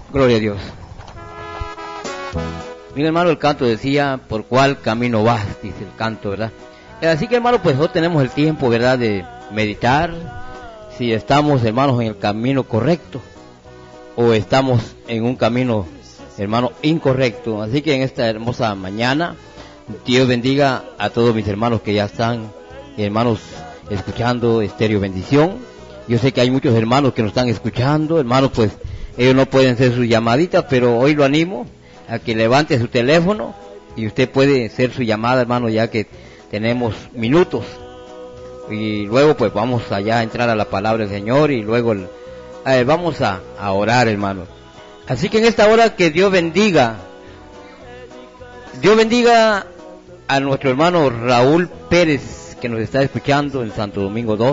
Gloria a Dios. Mira, hermano, el canto decía, ¿por cuál camino vas? Dice el canto, ¿verdad? Así que, hermano, pues nosotros tenemos el tiempo, ¿verdad?, de meditar si estamos, hermanos, en el camino correcto o estamos en un camino, hermano, incorrecto. Así que en esta hermosa mañana, Dios bendiga a todos mis hermanos que ya están, hermanos, escuchando Estéreo Bendición. Yo sé que hay muchos hermanos que nos están escuchando, hermanos, pues ellos no pueden hacer sus llamaditas, pero hoy lo animo a que levante su teléfono y usted puede hacer su llamada, hermano, ya que tenemos minutos. Y luego pues vamos allá a entrar a la palabra del Señor y luego vamos a orar, hermano. Así que en esta hora que Dios bendiga a nuestro hermano Raúl Pérez, que nos está escuchando en Santo Domingo 2.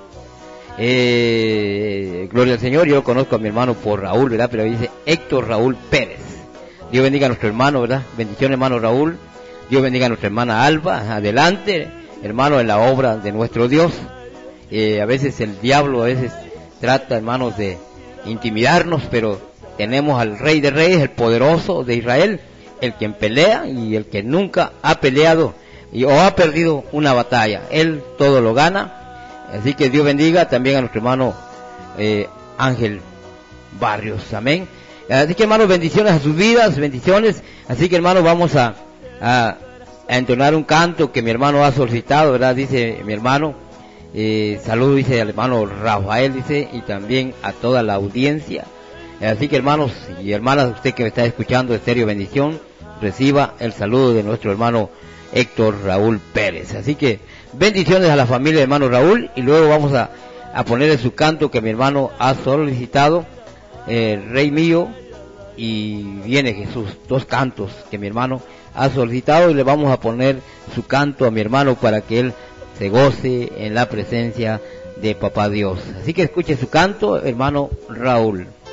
Gloria al Señor. Yo conozco a mi hermano por Raúl, ¿verdad? Pero dice Héctor Raúl Pérez. Dios bendiga a nuestro hermano, ¿verdad? Bendición, hermano Raúl. Dios bendiga a nuestra hermana Alba. Adelante, hermano, en la obra de nuestro Dios. A veces el diablo, a veces trata, hermanos, de intimidarnos, pero tenemos al Rey de Reyes, el poderoso de Israel, el quien pelea y el que nunca ha peleado o ha perdido una batalla. Él todo lo gana. Así que Dios bendiga también a nuestro hermano Ángel Barrios. Amén. Así que, hermanos, bendiciones a sus vidas, bendiciones. Así que, hermanos, vamos a entonar un canto que mi hermano ha solicitado, ¿verdad? Dice mi hermano, saludo, dice al hermano Rafael, dice, y también a toda la audiencia. Así que, hermanos y hermanas, usted que me está escuchando, Estéreo Bendición, reciba el saludo de nuestro hermano Héctor Raúl Pérez. Así que bendiciones a la familia de hermano Raúl, y luego vamos a ponerle su canto que mi hermano ha solicitado, Rey mío y viene Jesús. Dos cantos que mi hermano ha solicitado, y le vamos a poner su canto a mi hermano para que él se goce en la presencia de Papá Dios. Así que escuche su canto, hermano Raúl.